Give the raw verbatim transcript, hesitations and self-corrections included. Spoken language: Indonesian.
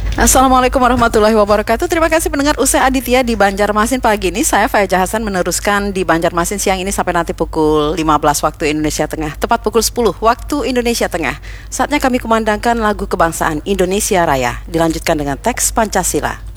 Assalamualaikum warahmatullahi wabarakatuh. Terima kasih pendengar Usai Aditya di Banjarmasin pagi ini. Saya Faiza Hasan meneruskan di Banjarmasin siang ini sampai nanti pukul lima belas waktu Indonesia Tengah. Tepat pukul sepuluh waktu Indonesia Tengah. Saatnya kami kumandangkan lagu kebangsaan Indonesia Raya. Dilanjutkan dengan teks Pancasila.